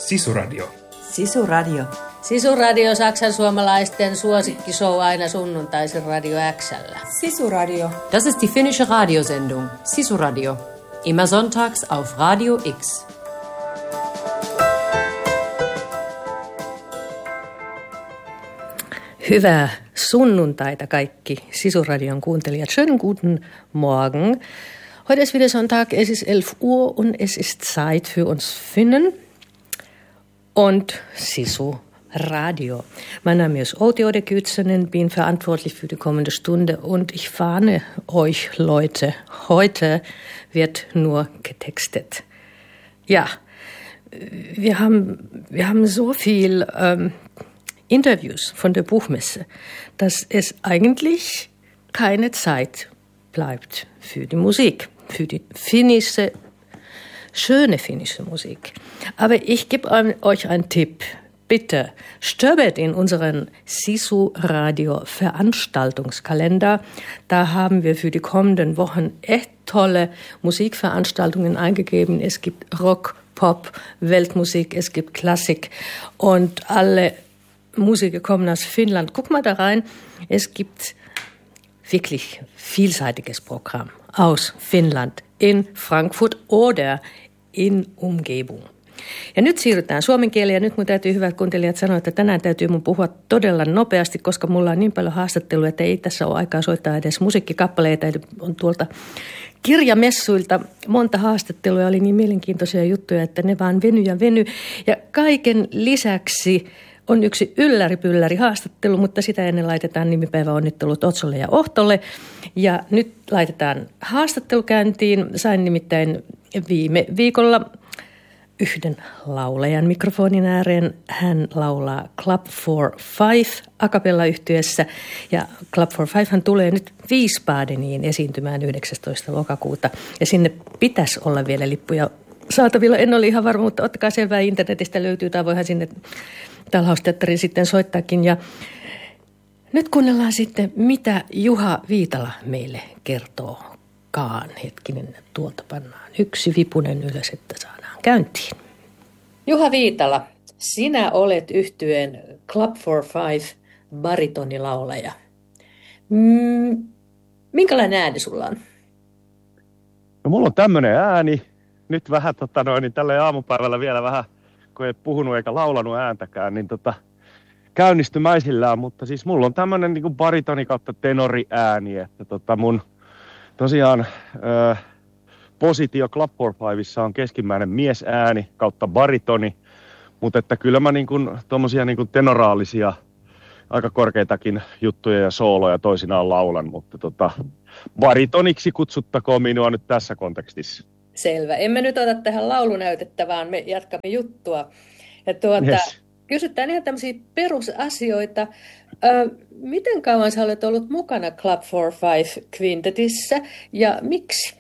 Sisuradio. Sisuradio. Sisuradio, saksansuomalaisten suosikkishow aina sunnuntaisin Radio X:llä. Sisuradio. Das ist die finnische Radiosendung Sisuradio. Immer sonntags auf Radio X. Hyvää sunnuntaita kaikki Sisuradion kuuntelijat. Schönen guten Morgen. Heute ist wieder Sonntag, es ist 11 Uhr und es ist Zeit für uns Finnen und Sisuradio. Mein Name ist Outi Odekytsonen, bin verantwortlich für die kommende Stunde und ich warne euch Leute, heute wird nur getextet. Ja, wir haben so viel Interviews von der Buchmesse, dass es eigentlich keine Zeit bleibt für die Musik, für die schöne finnische Musik. Aber ich gebe euch einen Tipp. Bitte stöbert in unseren Sisuradio Veranstaltungskalender. Da haben wir für die kommenden Wochen echt tolle Musikveranstaltungen eingegeben. Es gibt Rock, Pop, Weltmusik, es gibt Klassik und alle Musiker kommen aus Finnland. Guck mal da rein. Es gibt wirklich vielseitiges Programm aus Finnland in Frankfurt oder in Umgebung. Ja nyt siirrytään suomen kieleen ja nyt mun täytyy hyvät kuuntelijat sanoa, että tänään täytyy mun puhua todella nopeasti, koska mulla on niin paljon haastatteluja, että ei tässä ole aikaa soittaa edes musiikkikappaleita. On tuolta kirjamessuilta monta haastattelua, oli niin mielenkiintoisia juttuja, että ne vaan veny. Ja kaiken lisäksi on yksi ylläri-pylläri haastattelu, mutta sitä ennen laitetaan nimipäiväonnittelut Otsolle ja Ohtolle. Ja nyt laitetaan haastattelu käyntiin. Sain nimittäin viime viikolla yhden laulajan mikrofonin ääreen. Hän laulaa Club for Five a cappella-yhtyeessä. Ja Club for Five hän tulee nyt Wiesbadeniin esiintymään 19. lokakuuta. Ja sinne pitäisi olla vielä lippuja saatavilla. En ole ihan varma, mutta ottakaa selvää, internetistä löytyy tai voihan sinne Talhausteatteriin sitten soittaakin. Ja nyt kuunnellaan sitten, mitä Juha Viitala meille kertookaan. Hetkinen, tuolta pannaan yksi vipunen ylös, että saadaan käyntiin. Juha Viitala, sinä olet yhtyeen Club for Five baritonilaulaja. Minkälainen ääni sulla on? No mulla on tämmönen ääni. Nyt vähän tälleen aamupäivällä vielä vähän, kun ei puhunut eikä laulanut ääntäkään, niin käynnistymäisillään, mutta siis mulla on tämmönen niinku baritoni kautta tenori ääni, että mun tosiaan positio Club for Fivessa on keskimmäinen miesääni kautta baritoni, mutta että kyllä mä niinku tommosia niinku tenoraalisia aika korkeitakin juttuja ja sooloja toisinaan laulan, mutta baritoniksi kutsuttakoon minua nyt tässä kontekstissa. Selvä. Emme nyt ota tähän laulunäytettä, vaan me jatkamme juttua. Ja Yes. Kysytään ihan tämmöisiä perusasioita. Miten kauan sä olet ollut mukana Club for Five Quintetissä ja miksi?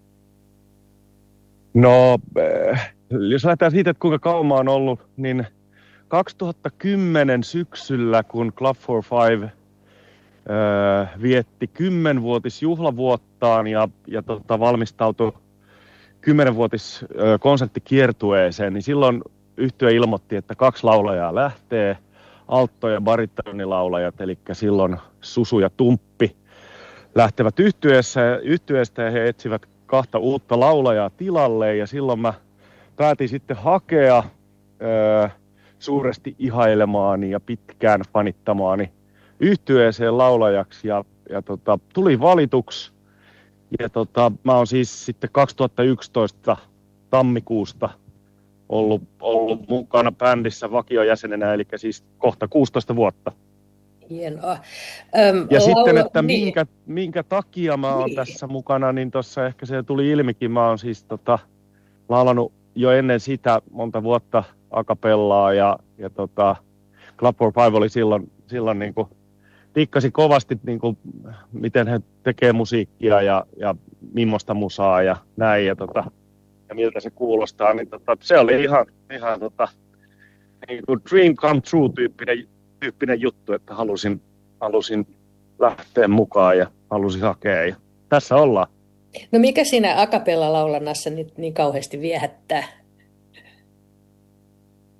No, jos lähdetään siitä, että kuinka kauan mä oon ollut, niin 2010 syksyllä, kun Club for Five vietti 10-vuotisjuhlavuottaan ja valmistautui 10-vuotis konserttikiertueeseen, niin silloin yhtye ilmoitti, että 2 laulajaa lähtee, altto- ja baritonilaulajat, eli silloin Susu ja Tumppi lähtevät yhtyeestä ja he etsivät 2 uutta laulajaa tilalle, ja silloin mä päätin sitten hakea suuresti ihailemaani ja pitkään fanittamaani yhtyeeseen laulajaksi, ja tuli valituksi. Ja mä oon siis sitten 2011 tammikuusta ollut mukana bändissä vakiojäsenenä, eli siis kohta 16 vuotta. Hienoa. Ja sitten, että minkä takia mä oon tässä mukana, niin tuossa ehkä se tuli ilmikin. Mä oon siis laulanut jo ennen sitä monta vuotta a cappellaa ja Club for Five oli silloin niin kuin dikkasi kovasti, niin kuin, miten he tekee musiikkia ja millaista musaa ja näin ja miltä se kuulostaa, niin se oli ihan niin kuin dream come true tyyppinen juttu, että halusin lähteä mukaan ja halusin hakea ja tässä ollaan. No mikä siinä a cappella laulannassa nyt niin kauheasti viehättää?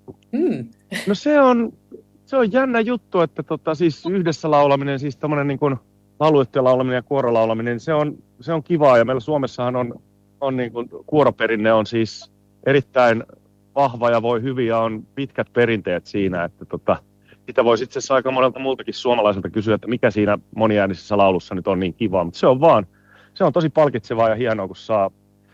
No se on jännä juttu, että siis yhdessä laulaminen, siis tommonen niin kuin lauluyhtiön laulaminen ja kuorolaulaminen, se on kivaa. Ja meillä Suomessahan on niin kuin, kuoroperinne on siis erittäin vahva ja voi hyvin ja on pitkät perinteet siinä, että sitä voisi itse asiassa aika monelta muultakin suomalaiselta kysyä, että mikä siinä moniäänisessä laulussa nyt on niin kivaa, mutta se on tosi palkitsevaa ja hienoa, kun saa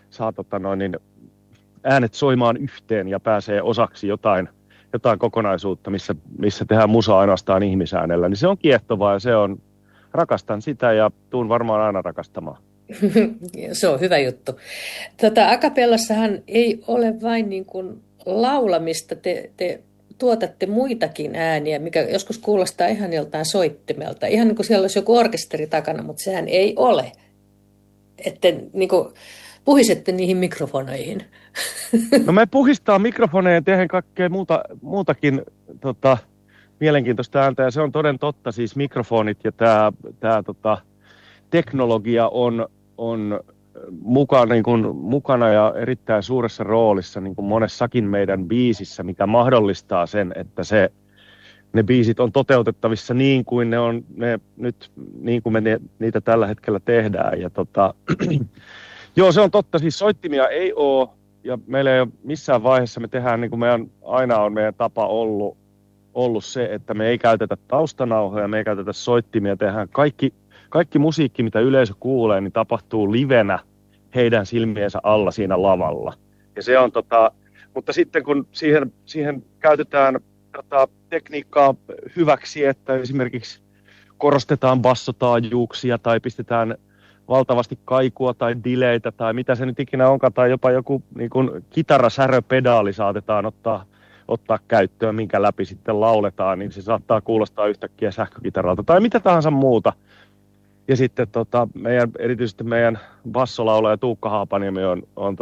äänet soimaan yhteen ja pääsee osaksi jotain kokonaisuutta, missä tehdään musaa ainoastaan ihmisäänellä, niin se on kiehtovaa ja rakastan sitä ja tuun varmaan aina rakastamaan. Se on hyvä juttu. Akapellassahan ei ole vain niin kuin laulamista, te tuotatte muitakin ääniä, mikä joskus kuulostaa ihan joltain soittimelta. Ihan niin kuin siellä olisi joku orkesteri takana, mutta sehän ei ole. Että niin kuin puhisette niihin mikrofoneihin. No me puhistaan mikrofoneja ja tehdään kaikkea muutakin mielenkiintoista ääntä. Ja se on toden totta, siis mikrofonit ja tämä teknologia on mukana ja erittäin suuressa roolissa niin kuin monessakin meidän biisissä, mikä mahdollistaa sen, että ne biisit on toteutettavissa niin kuin niin kuin me niitä tällä hetkellä tehdään. Ja joo, se on totta, siis soittimia ei ole ja meillä ei ole missään vaiheessa, me tehdään niin kuin aina on meidän tapa ollut se, että me ei käytetä taustanauhoja, me ei käytetä soittimia, tehdään kaikki musiikki, mitä yleisö kuulee, niin tapahtuu livenä heidän silmiensä alla siinä lavalla. Ja se on mutta sitten kun siihen käytetään tekniikkaa hyväksi, että esimerkiksi korostetaan bassotaajuuksia tai pistetään valtavasti kaikua tai dileitä tai mitä se nyt ikinä onkaan, tai jopa joku niin kuin kitarasäröpedaali saatetaan ottaa käyttöön, minkä läpi sitten lauletaan, niin se saattaa kuulostaa yhtäkkiä sähkökitaralta tai mitä tahansa muuta. Ja sitten erityisesti meidän bassolaulaja Tuukka Haapaniemi on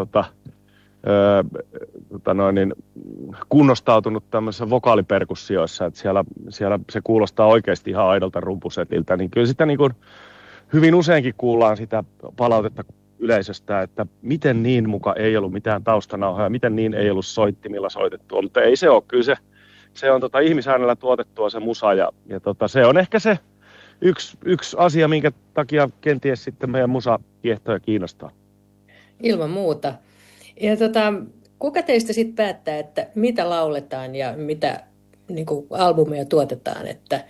kunnostautunut tämmöisissä vokaaliperkussioissa, että siellä se kuulostaa oikeasti ihan aidolta rumpusetiltä, niin kyllä sitä niin kuin hyvin useinkin kuullaan sitä palautetta yleisöstä, että miten niin muka ei ollut mitään taustanauhoja, miten niin ei ollut soittimilla soitettua, mutta ei se ole, kyllä se on ihmisäänellä tuotettua se musa ja se on ehkä se yksi asia, minkä takia kenties sitten meidän musa kiehtoo ja kiinnostaa. Ilman muuta. Ja kuka teistä sitten päättää, että mitä lauletaan ja mitä niin kuin albumeja tuotetaan, että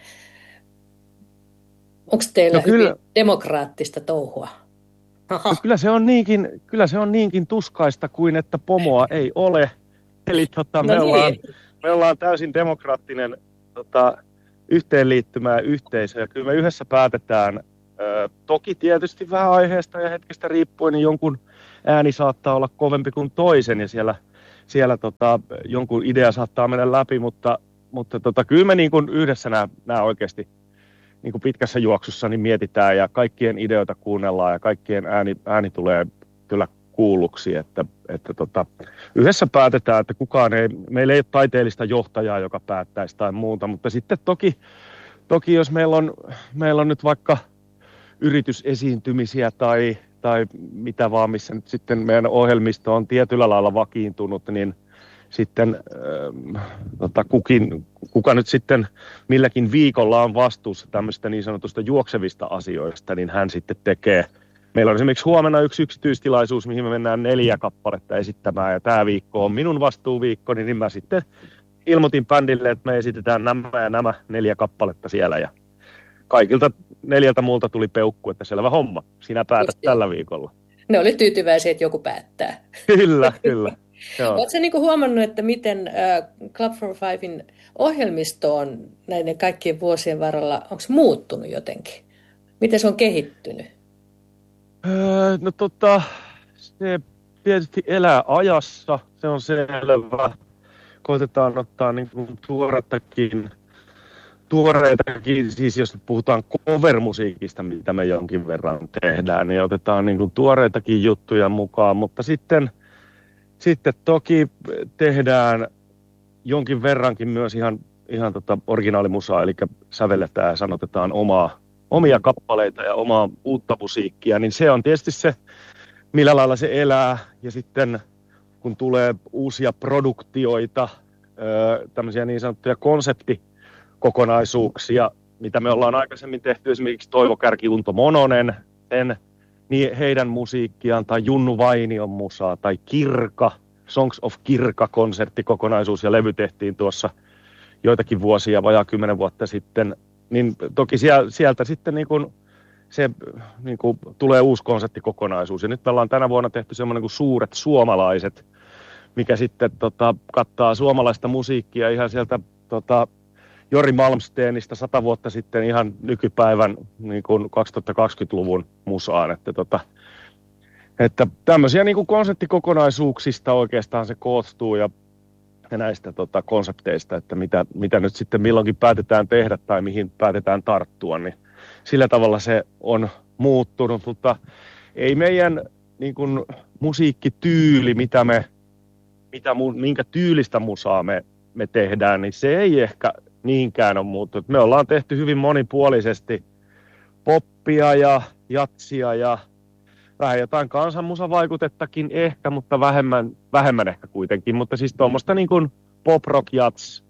onko teillä hyvin demokraattista touhua? No kyllä se on niinkin tuskaista kuin että pomoa ei ole. Eli me ollaan täysin demokraattinen yhteenliittymä ja yhteisö. Ja kyllä me yhdessä päätetään, toki tietysti vähän aiheesta ja hetkestä riippuen, niin jonkun ääni saattaa olla kovempi kuin toisen ja siellä jonkun idea saattaa mennä läpi, mutta kyllä me niin kuin yhdessä nämä oikeasti niin kuin pitkässä juoksussa niin mietitään ja kaikkien ideoita kuunnellaan ja kaikkien ääni tulee kyllä kuulluksi, että yhdessä päätetään, että meillä ei ole taiteellista johtajaa, joka päättäisi tai muuta, mutta sitten toki jos meillä on nyt vaikka yritysesiintymisiä tai mitä vaan, missä nyt sitten meidän ohjelmisto on tietyllä lailla vakiintunut, niin sitten kuka nyt sitten milläkin viikolla on vastuussa tämmöistä niin sanotusta juoksevista asioista, niin hän sitten tekee. Meillä on esimerkiksi huomenna yksi yksityistilaisuus, mihin me mennään 4 kappaletta esittämään, ja tämä viikko on minun vastuuviikko, niin mä sitten ilmoitin bändille, että me esitetään nämä 4 kappaletta siellä, ja kaikilta 4 muulta tuli peukku, että selvä homma, sinä päätät tällä viikolla. Ne oli tyytyväisiä, että joku päättää. Kyllä. Oletko sä niinku huomannut, että miten Club for Fiven ohjelmisto on näiden kaikkien vuosien varrella, onko se muuttunut jotenkin? Miten se on kehittynyt? Se tietysti elää ajassa, se on selvä. Koitetaan ottaa niin kuin tuoreitakin, siis jos puhutaan cover-musiikista, mitä me jonkin verran tehdään, niin otetaan niin kuin tuoreitakin juttuja mukaan, mutta sitten toki tehdään jonkin verrankin myös ihan originaalimusaa, eli sävelletään ja sanotetaan omia kappaleita ja omaa uutta musiikkia, niin se on tietysti se, millä lailla se elää. Ja sitten kun tulee uusia produktioita, tämmöisiä niin sanottuja konseptikokonaisuuksia, mitä me ollaan aikaisemmin tehty, esimerkiksi Toivo Kärki, Unto Mononen, niin heidän musiikkiaan, tai Junnu Vainion musaa, tai Kirka, Songs of Kirka-konserttikokonaisuus, ja levy tehtiin tuossa joitakin vuosia, vajaa 10 vuotta sitten, niin toki sieltä sitten niin kuin se niin kuin tulee uusi konserttikokonaisuus. Ja nyt me ollaan tänä vuonna tehty semmoinen kuin Suuret suomalaiset, mikä sitten kattaa suomalaista musiikkia ihan sieltä Jori Malmsteenista 100 vuotta sitten ihan nykypäivän niin kuin 2020-luvun musaan. Että tämmöisiä niin kuin konserttikokonaisuuksista oikeastaan se koostuu ja näistä konsepteista, että mitä nyt sitten milloinkin päätetään tehdä tai mihin päätetään tarttua, niin sillä tavalla se on muuttunut, mutta ei meidän niin kuin musiikkityyli, minkä tyylistä musaa me tehdään, niin se ei ehkä niinkään ole muuttunut. Me ollaan tehty hyvin monipuolisesti poppia ja jatsia ja vähän jotain kansanmusavaikutettakin ehkä, mutta vähemmän ehkä kuitenkin. Mutta siis tuommoista niin kuin pop-rock-jats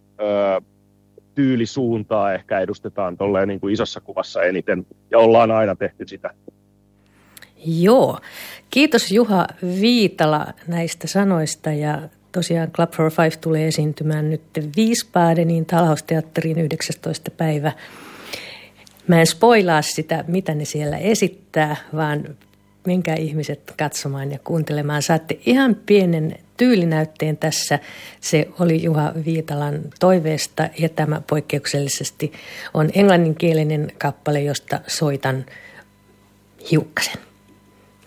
tyylisuuntaa ehkä edustetaan tolleen niin kuin isossa kuvassa eniten, ja ollaan aina tehty sitä. Joo. Kiitos Juha Viitala näistä sanoista, ja tosiaan Club 45 tulee esiintymään nyt Wiesbadenin Talhausteatteriin 19. päivä. Mä en spoilaa sitä, mitä ne siellä esittää, vaan menkää ihmiset katsomaan ja kuuntelemaan. Saatte ihan pienen tyylinäytteen tässä. Se oli Juha Viitalan toiveesta, ja tämä poikkeuksellisesti on englanninkielinen kappale, josta soitan hiukkasen.